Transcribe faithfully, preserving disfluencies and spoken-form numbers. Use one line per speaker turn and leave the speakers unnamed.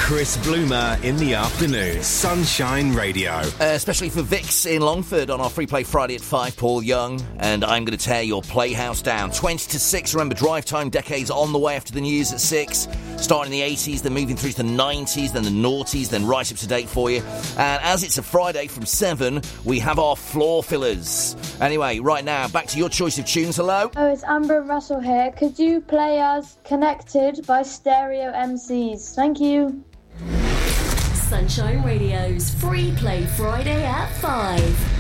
Chris Bloomer in the afternoon. Sunshine Radio.
Uh, especially for Vix in Longford on our Free Play Friday at five, Paul Young. And I'm going to tear your playhouse down. twenty to six, remember, drive time decades on the way after the news at six. Starting in the eighties, then moving through to the nineties, then the noughties, then right up to date for you. And as it's a Friday from seven, we have our floor fillers. Anyway, right now, back to your choice of tunes. Hello?
Oh, it's Amber and Russell here. Could you play us Connected by Stereo M Cs? Thank you.
Sunshine Radio's Free Play Friday at five.